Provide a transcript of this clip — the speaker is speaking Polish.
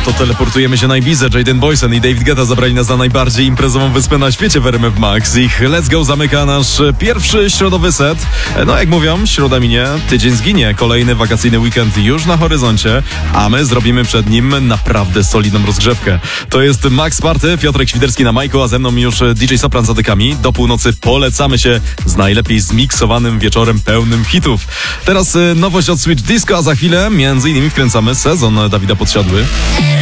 to teleportujemy się na Ibizę. Jayden Boysen i David Guetta zabrali nas na najbardziej imprezową wyspę na świecie w RMF Max. Ich Let's Go zamyka nasz pierwszy środowy set. No jak mówią, środa minie, tydzień zginie. Kolejny wakacyjny weekend już na horyzoncie, a my zrobimy przed nim naprawdę solidną rozgrzewkę. To jest Max Party, Piotrek Świderski na majku, a ze mną już DJ Sopran za dykami. Do północy polecamy się z najlepiej zmiksowanym wieczorem pełnym hitów. Teraz nowość od Switch Disco, a za chwilę między innymi wkręcamy sezon Dawida Podsiadły.